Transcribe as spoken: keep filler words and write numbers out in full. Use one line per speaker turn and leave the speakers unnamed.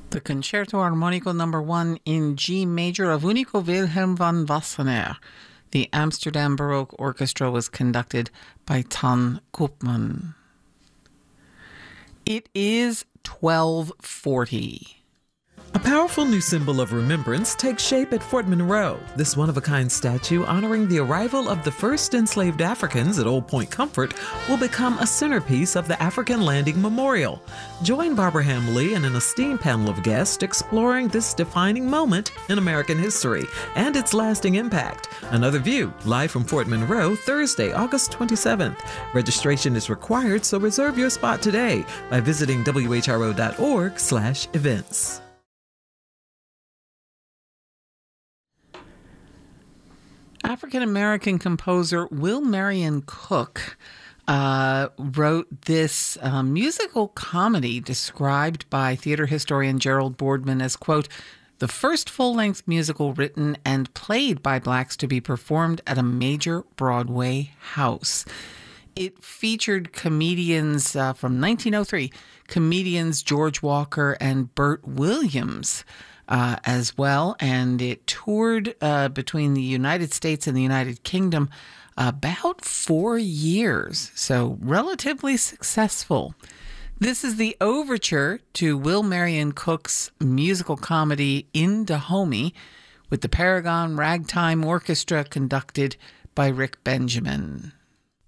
The Concerto Armonico Number One in G Major of Unico Wilhelm van Wassenaar. The Amsterdam Baroque Orchestra was conducted by Ton Koopman. It is twelve forty.
A powerful new symbol of remembrance takes shape at Fort Monroe. This one-of-a-kind statue honoring the arrival of the first enslaved Africans at Old Point Comfort will become a centerpiece of the African Landing Memorial. Join Barbara Hamley and an esteemed panel of guests exploring this defining moment in American history and its lasting impact. Another View, live from Fort Monroe, Thursday, August twenty-seventh. Registration is required, so reserve your spot today by visiting W H R O dot org slash events.
African-American composer Will Marion Cook uh, wrote this uh, musical comedy described by theater historian Gerald Boardman as, quote, the first full-length musical written and played by blacks to be performed at a major Broadway house. It featured comedians uh, from nineteen oh three, comedians George Walker and Bert Williams, Uh, as well, and it toured uh, between the United States and the United Kingdom about four years, so relatively successful. This is the overture to Will Marion Cook's musical comedy In Dahomey, with the Paragon Ragtime Orchestra conducted by Rick Benjamin.